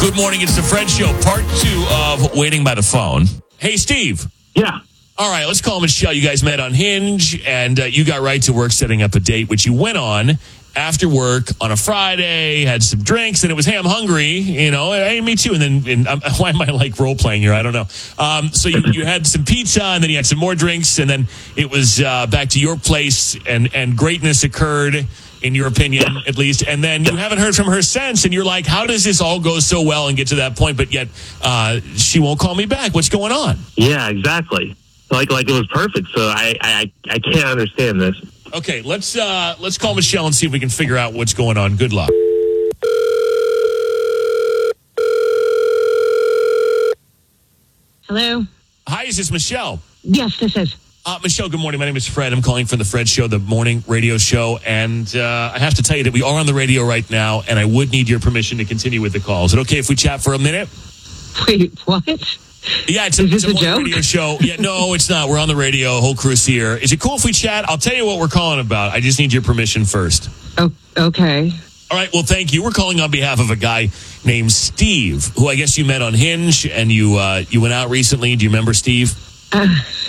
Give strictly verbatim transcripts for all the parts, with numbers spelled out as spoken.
Good morning. It's the Fred Show, part two of Waiting by the Phone. Hey, Steve. Yeah. All right, let's call Michelle. You guys met on Hinge, and uh, you got right to work setting up a date, which you went on after work on a Friday, had some drinks, and it was, hey, I'm hungry, you know, hey, me too. And then, and, um, why am I like role-playing here? I don't know. Um, so you, you had some pizza, and then you had some more drinks, and then it was uh, back to your place, and, and greatness occurred, in your opinion, at least. And then you haven't heard from her since, and you're like, how does this all go so well and get to that point, but yet uh, she won't call me back? What's going on? Yeah, exactly. Like, like it was perfect. So I, I, I can't understand this. Okay, let's uh, let's call Michelle and see if we can figure out what's going on. Good luck. Hello? Hi, is this Michelle? Yes, this is. Uh, Michelle, good morning. My name is Fred. I'm calling from the Fred Show, the morning radio show. And uh, I have to tell you that we are on the radio right now, and I would need your permission to continue with the call. Is it okay if we chat for a minute? Wait, what? Yeah, it's a, is this it's a, a joke? radio show. Yeah, no, it's not. We're on the radio, whole crew's here. Is it cool if we chat? I'll tell you what we're calling about. I just need your permission first. Oh, okay. All right, well, thank you. We're calling on behalf of a guy named Steve, who I guess you met on Hinge, and you uh, you went out recently. Do you remember Steve? Uh,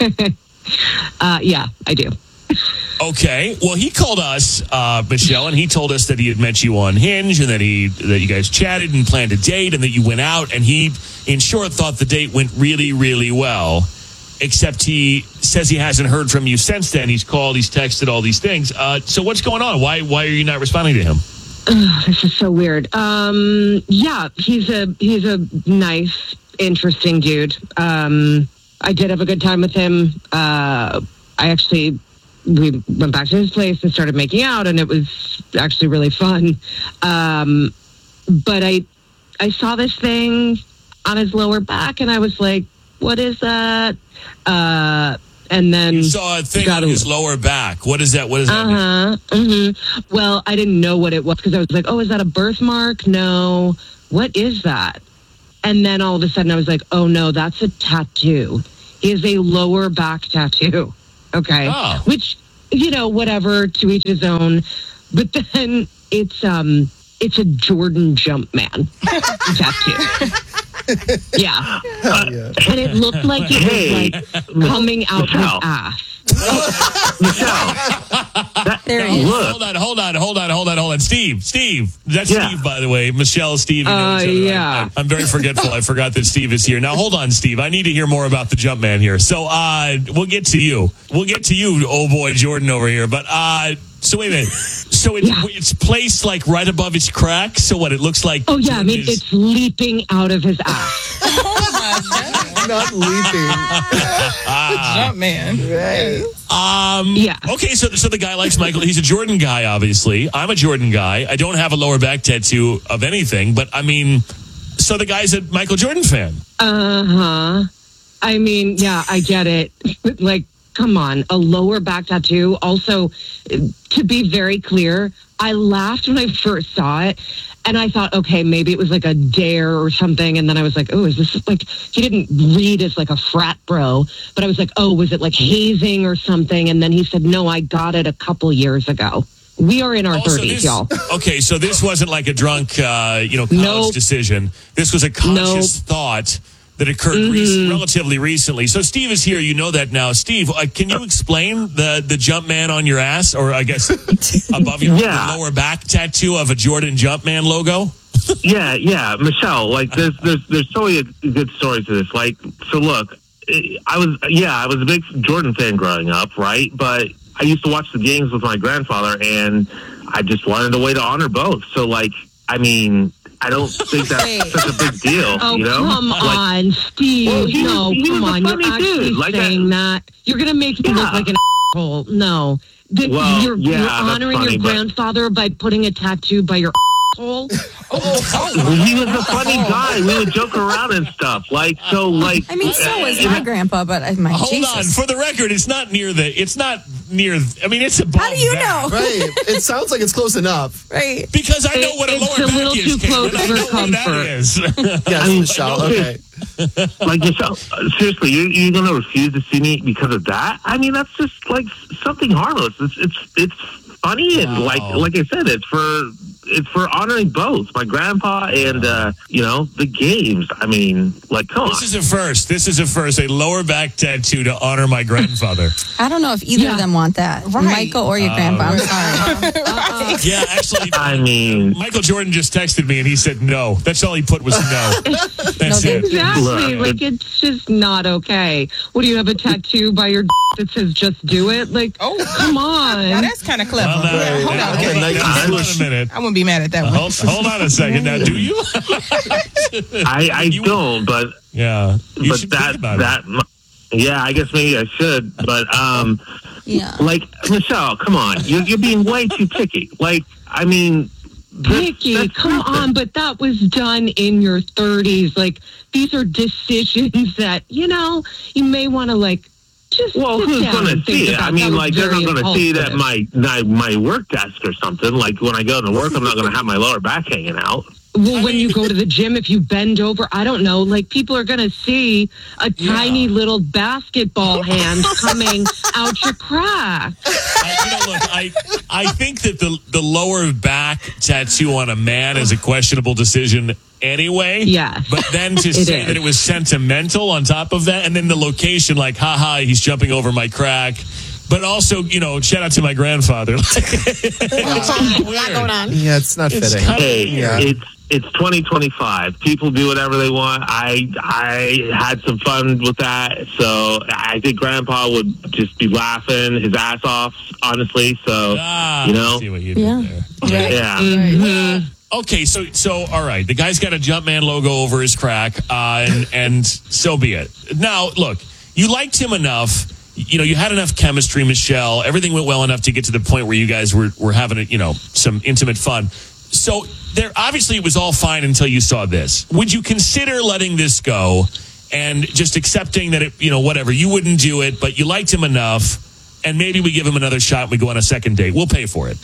uh, yeah, I do. Okay. Well, he called us, uh, Michelle, and he told us that he had met you on Hinge, and that he that you guys chatted and planned a date, and that you went out, and he, in short, thought the date went really, really well. Except he says he hasn't heard from you since then. He's called, he's texted, all these things. Uh, so what's going on? Why why are you not responding to him? Ugh, this is so weird. Um, yeah, he's a he's a nice, interesting dude. Um, I did have a good time with him. Uh, I actually. We went back to his place and started making out, and it was actually really fun. Um, but I, I saw this thing on his lower back, and I was like, "What is that?" Uh, and then You saw a thing on a, his lower back. What is that? What is that? Uh huh. Mm-hmm. Well, I didn't know what it was because I was like, "Oh, is that a birthmark?" No. What is that? And then all of a sudden, I was like, "Oh no, that's a tattoo. He has a lower back tattoo." Okay. Oh. Which, you know, whatever, to each his own. But then it's um it's a Jordan Jumpman tattoo. Yeah. Uh, yeah. And it looked like it Hey, was like coming out his Michelle. ass. Michelle. That, There he is. look. Hold on, hold on, hold on, hold on, hold on. Steve, Steve. That's Yeah. Steve, by the way. Michelle, Steve. You know Uh, each other. yeah. I, I'm very forgetful. I forgot that Steve is here. Now, hold on, Steve. I need to hear more about the Jumpman here. So, uh, we'll get to you. We'll get to you, old boy Jordan over here. But, uh, so wait a minute. So it's, Yeah. it's placed like right above his crack. So what? It looks like. Oh, yeah. I mean, Jordan is- it's leaping out of his ass. Not leaping. Jump man. Right. Um, Yeah. Okay, so so the guy likes Michael. He's a Jordan guy, obviously. I'm a Jordan guy. I don't have a lower back tattoo of anything, but I mean, so the guy's a Michael Jordan fan. Uh-huh. I mean, yeah, I get it. Like, come on, a lower back tattoo. Also, to be very clear, I laughed when I first saw it, and I thought, okay, maybe it was like a dare or something, and then I was like, oh, is this like, he didn't read as like a frat bro, but I was like, oh, was it like hazing or something? And then he said, no, I got it a couple years ago. We are in our Oh, so thirties, this- y'all. Okay, so this wasn't like a drunk, uh, you know, college Nope. decision. This was a conscious thought that occurred Mm-hmm. rec- relatively recently. So Steve is here. You know that now. Steve, uh, can you explain the the jump man on your ass, or I guess above your Yeah. the lower back tattoo of a Jordan Jumpman logo? Yeah, yeah, Michelle. Like, there's there's there's so many good stories to this. Like, so look, I was yeah, I was a big Jordan fan growing up, right? But I used to watch the games with my grandfather, and I just wanted a way to honor both. So, like, I mean, I don't think that's Wait. such a big deal. Oh, you know? come Like, on, Steve. Well, he was- no, he come was a on. You're funny actually dude. Like, saying I- that. You're going to make me Yeah. look like an asshole. No. The, Well, you're, yeah, you're that's honoring funny, your but- grandfather by putting a tattoo by your asshole. Well, he was a funny guy. We would joke around and stuff. Like, so, like. I mean, so was uh, my grandpa, but I, my Hold Jesus. on, for the record, it's not near the. It's not near. I mean, it's above. How do you that. know? Right. It sounds like it's close enough. Right. Because I know It- what a it's lower a back little is. too Caitlin. close I for know what that comfort. is. Yes, I mean, Michelle. okay. Okay. Like, Michelle, uh, seriously, you're, you're going to refuse to see me because of that? I mean, that's just like something harmless. It's it's it's funny and Wow. like like I said, it's for it's for honoring both my grandpa and uh, you know the games. I mean, like, come This on. is a first. This is a first. A lower back tattoo to honor my grandfather. I don't know if either Yeah. of them want that. Right. Michael or your grandpa. I'm sorry. Yeah, actually, I mean, Michael Jordan just texted me and he said no. That's all he put was no. That's No, it. Exactly. Look, like, it's just not okay. What do you have a tattoo by your that says just do it? Like, Oh. come Now on. that's kind of clever. Well, now, Yeah, hold now, on. hold Okay. on, Nice now, hold on push. a minute. I wouldn't be mad at that one. Hold, hold on a second. Now, do you? I, I You- don't, but Yeah. You but should that think about that yeah, I guess maybe I should. But um, Yeah. like Michelle, come on, you're you're being way too picky. Like, I mean, that's- Picky, that's come nothing. on, but that was done in your thirties. Like, these are decisions that, you know, you may want to, like, just Well, sit who's down going to and think see it? about. I That mean, was like, they're very not going to see that impulsive. my, my my work desk or something. Like, when I go to work, I'm not going to have my lower back hanging out. Well, when you go to the gym, if you bend over, I don't know, like, people are going to see a tiny little basketball hand coming out your crack. I, you know, look, I I think that the the lower back tattoo on a man is a questionable decision anyway. Yes. But then to say is. that it was sentimental on top of that, and then the location, like, haha, he's jumping over my crack. But also, you know, shout out to my grandfather. going on. Yeah, it's not It's fitting. kind of- Hey, Yeah. it's it's twenty twenty-five. People do whatever they want. I I had some fun with that, so I think Grandpa would just be laughing his ass off, honestly. So Ah, you I know, see what you did Yeah. there. yeah. Mm-hmm. Okay, so so all right, the guy's got a Jumpman logo over his crack, uh, and and so be it. Now, look, you liked him enough. You know, you had enough chemistry, Michelle. Everything went well enough to get to the point where you guys were were having, a, you know, some intimate fun. So there, obviously, it was all fine until you saw this. Would you consider letting this go and just accepting that it, you know, whatever, you wouldn't do it, but you liked him enough, and maybe we give him another shot and we go on a second date. We'll pay for it.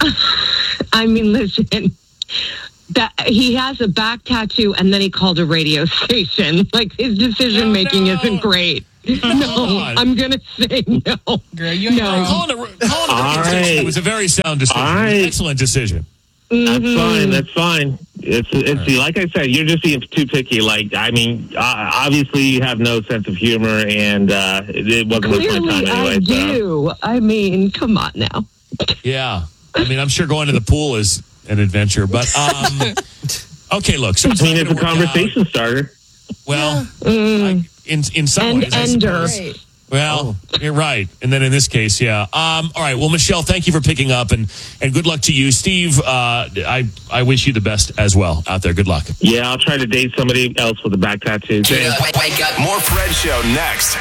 I mean, listen, that he has a back tattoo and then he called a radio station. Like, his decision making Oh, no. isn't great. Hold No, on. I'm going to say no. Girl, you ain't No. right. Calling a, calling a All radio station right. was a very sound decision. All right. Excellent decision. That's fine. That's fine. It's it's like I said, you're just being too picky. Like, I mean, uh, obviously you have no sense of humor, and uh, it, it wasn't worth my Clearly, time I anyway. So. do. I mean, come on now. Yeah. I mean, I'm sure going to the pool is an adventure, but um, okay, look. So it's I mean, not it's a gonna work conversation out. starter. Well, Mm. I, in in some And ways, I ender. suppose. Right. Well, you're right. And then in this case, yeah. Um, all right. Well, Michelle, thank you for picking up, and, and good luck to you. Steve, uh, I, I wish you the best as well out there. Good luck. Yeah, I'll try to date somebody else with a back tattoo. Thanks. Wake, wake up. More Fred Show next.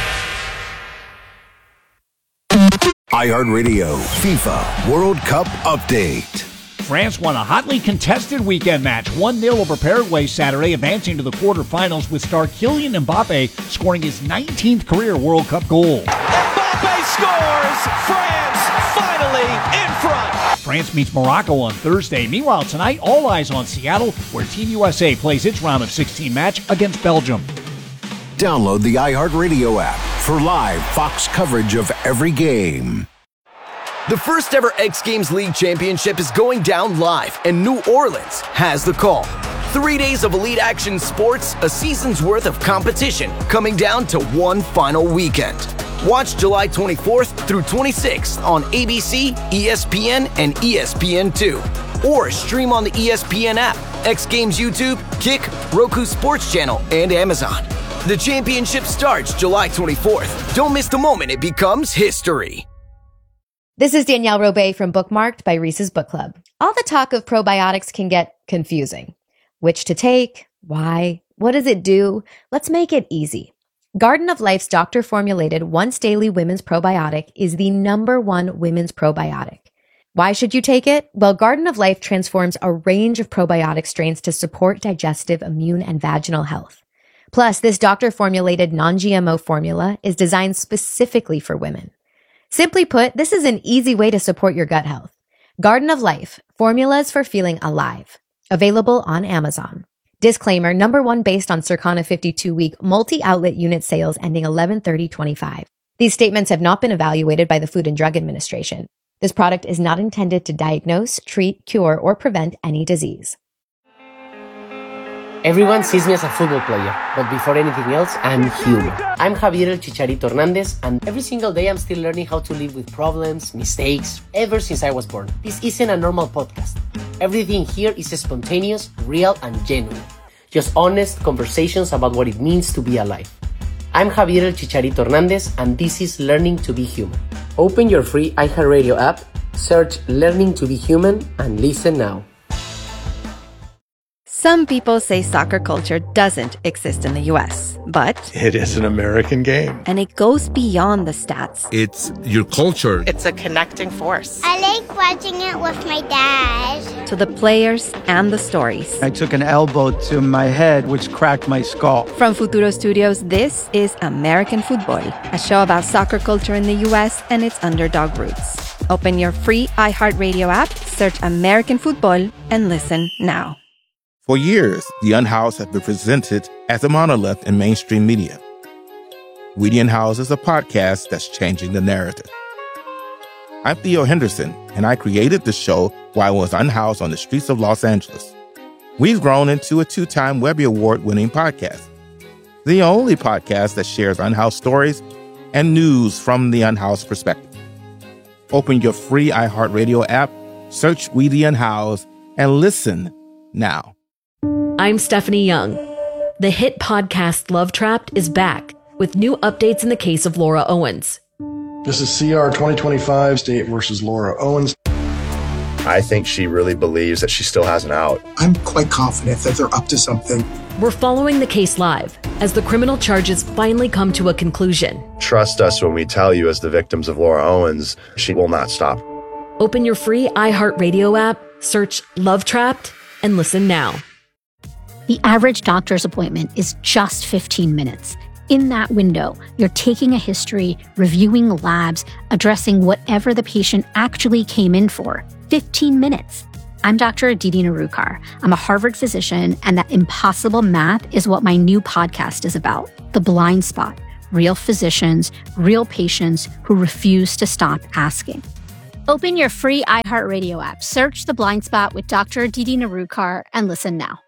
iHeartRadio FIFA World Cup Update. France won a hotly contested weekend match, one nil over Paraguay Saturday, advancing to the quarterfinals with star Kylian Mbappe scoring his nineteenth career World Cup goal. Mbappe scores! France finally in front! France meets Morocco on Thursday. Meanwhile, tonight, all eyes on Seattle, where Team U S A plays its round of sixteen match against Belgium. Download the iHeartRadio app for live Fox coverage of every game. The first ever X Games League Championship is going down live, and New Orleans has the call. Three days of elite action sports, a season's worth of competition, coming down to one final weekend. Watch July twenty-fourth through twenty-sixth on A B C, E S P N, and E S P N two. Or stream on the E S P N app, X Games YouTube, Kick, Roku Sports Channel, and Amazon. The championship starts July twenty-fourth. Don't miss the moment it becomes history. This is Danielle Robay from Bookmarked by Reese's Book Club. All the talk of probiotics can get confusing. Which to take? Why? What does it do? Let's make it easy. Garden of Life's doctor-formulated once-daily women's probiotic is the number one women's probiotic. Why should you take it? Well, Garden of Life transforms a range of probiotic strains to support digestive, immune, and vaginal health. Plus, this doctor-formulated non-G M O formula is designed specifically for women. Simply put, this is an easy way to support your gut health. Garden of Life, formulas for feeling alive. Available on Amazon. Disclaimer, number one based on Circana fifty-two week multi-outlet unit sales ending eleven thirty twenty-five. These statements have not been evaluated by the Food and Drug Administration. This product is not intended to diagnose, treat, cure, or prevent any disease. Everyone sees me as a football player, but before anything else, I'm human. I'm Javier El Chicharito Hernandez, and every single day I'm still learning how to live with problems, mistakes, ever since I was born. This isn't a normal podcast. Everything here is spontaneous, real, and genuine. Just honest conversations about what it means to be alive. I'm Javier El Chicharito Hernandez, and this is Learning to Be Human. Open your free iHeartRadio app, search Learning to Be Human, and listen now. Some people say soccer culture doesn't exist in the U S, but it is an American game. And it goes beyond the stats. It's your culture. It's a connecting force. I like watching it with my dad. To the players and the stories. I took an elbow to my head, which cracked my skull. From Futuro Studios, this is American Football, a show about soccer culture in the U S and its underdog roots. Open your free iHeartRadio app, search American Football, and listen now. For years, The Unhoused have been presented as a monolith in mainstream media. We The Unhoused is a podcast that's changing the narrative. I'm Theo Henderson, and I created the show while I was unhoused on the streets of Los Angeles. We've grown into a two-time Webby Award-winning podcast, the only podcast that shares unhoused stories and news from the unhoused perspective. Open your free iHeartRadio app, search We The Unhoused, and listen now. I'm Stephanie Young. The hit podcast Love Trapped is back with new updates in the case of Laura Owens. This is C R twenty twenty-five, State versus Laura Owens. I think she really believes that she still has an out. I'm quite confident that they're up to something. We're following the case live as the criminal charges finally come to a conclusion. Trust us when we tell you, as the victims of Laura Owens, she will not stop. Open your free iHeartRadio app, search Love Trapped, and listen now. The average doctor's appointment is just fifteen minutes. In that window, you're taking a history, reviewing labs, addressing whatever the patient actually came in for. fifteen minutes. I'm Doctor Aditi Narukar. I'm a Harvard physician, and that impossible math is what my new podcast is about. The Blind Spot. Real physicians, real patients who refuse to stop asking. Open your free iHeartRadio app, search The Blind Spot with Doctor Aditi Narukar, and listen now.